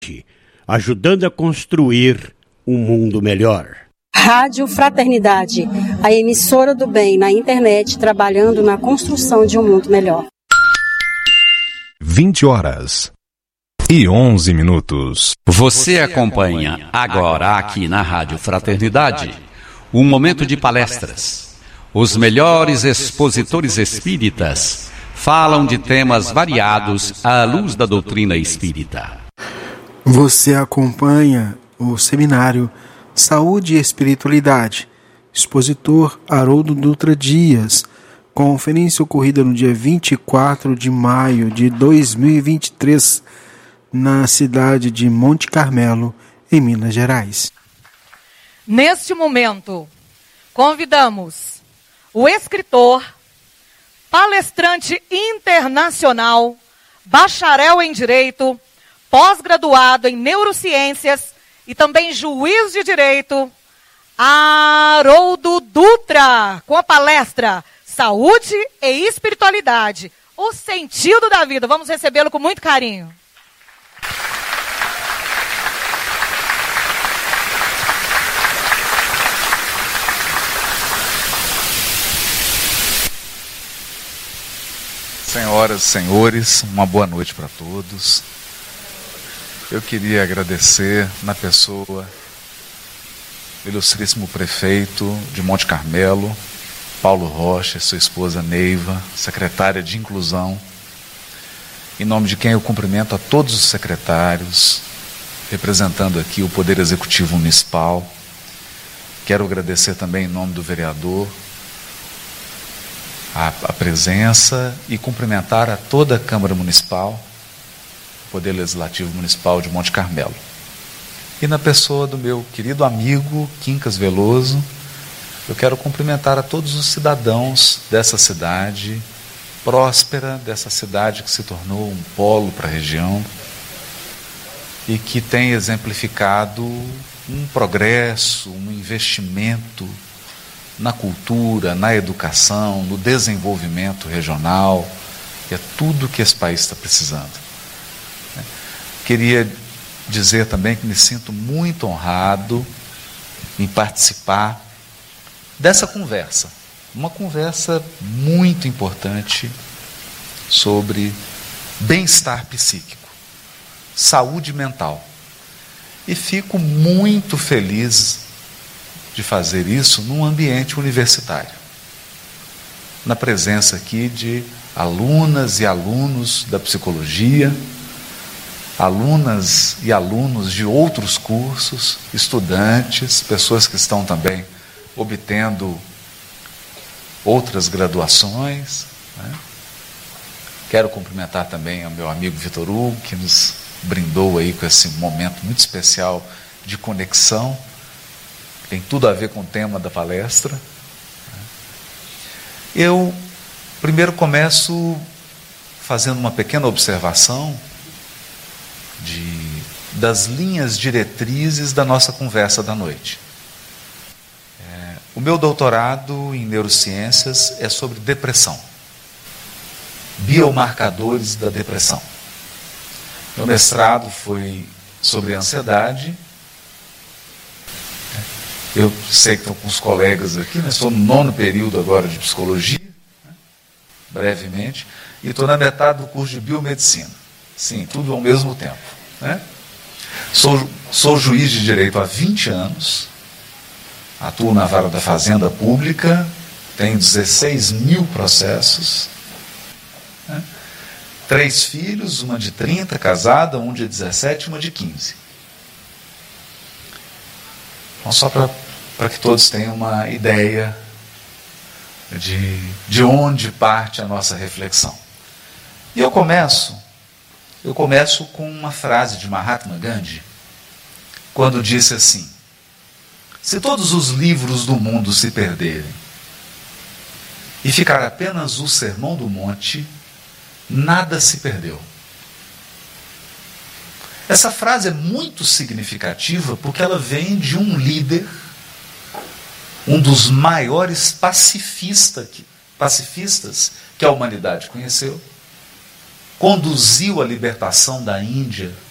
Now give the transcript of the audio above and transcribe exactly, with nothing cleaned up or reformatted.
ajudando a construir um mundo melhor. Rádio Fraternidade, a emissora do bem na internet, trabalhando na construção de um mundo melhor. vinte horas e onze minutos. Você acompanha agora aqui na Rádio Fraternidade um momento de palestras. Os melhores expositores espíritas falam de temas variados à luz da doutrina espírita. Você acompanha o seminário Saúde e Espiritualidade, expositor Haroldo Dutra Dias, conferência ocorrida no dia vinte e quatro de maio de dois mil e vinte e três, na cidade de Monte Carmelo, em Minas Gerais. Neste momento, convidamos o escritor, palestrante internacional, bacharel em Direito, pós-graduado em Neurociências e também juiz de Direito, Haroldo Dutra, com a palestra Saúde e Espiritualidade, o sentido da vida. Vamos recebê-lo com muito carinho. Senhoras e senhores, uma boa noite para todos. Eu queria agradecer na pessoa do ilustríssimo prefeito de Monte Carmelo, Paulo Rocha, sua esposa Neiva, secretária de Inclusão, em nome de quem eu cumprimento a todos os secretários, representando aqui o Poder Executivo Municipal. Quero agradecer também em nome do vereador a, a presença e cumprimentar a toda a Câmara Municipal, Poder Legislativo Municipal de Monte Carmelo. E na pessoa do meu querido amigo Quincas Veloso, eu quero cumprimentar a todos os cidadãos dessa cidade próspera, dessa cidade que se tornou um polo para a região e que tem exemplificado um progresso, um investimento na cultura, na educação, no desenvolvimento regional, que é tudo que esse país está precisando. Queria dizer também que me sinto muito honrado em participar dessa conversa, uma conversa muito importante sobre bem-estar psíquico, saúde mental. E fico muito feliz de fazer isso num ambiente universitário, na presença aqui de alunas e alunos da psicologia, alunas e alunos de outros cursos, estudantes, pessoas que estão também obtendo outras graduações, né? Quero cumprimentar também ao meu amigo Vitor Hugo, que nos brindou aí com esse momento muito especial de conexão, tem tudo a ver com o tema da palestra. Eu primeiro começo fazendo uma pequena observação de, das linhas diretrizes da nossa conversa da noite. É, o meu doutorado em neurociências é sobre depressão, biomarcadores da depressão. Meu mestrado foi sobre ansiedade. Eu sei que estou com os colegas aqui, né? Estou no nono período agora de psicologia, né? brevemente, e estou na metade do curso de biomedicina. Sim, tudo ao mesmo tempo, né? Sou, sou juiz de direito há vinte anos, atuo na vara da Fazenda Pública, tenho dezesseis mil processos, né? Três filhos, uma de trinta, casada, um de dezessete e uma de quinze. Então, só para que todos tenham uma ideia de, de onde parte a nossa reflexão. E eu começo, eu começo com uma frase de Mahatma Gandhi, quando disse assim: se todos os livros do mundo se perderem e ficar apenas o Sermão do Monte, nada se perdeu. Essa frase é muito significativa porque ela vem de um líder, um dos maiores pacifista que, pacifistas que a humanidade conheceu, conduziu a libertação da Índia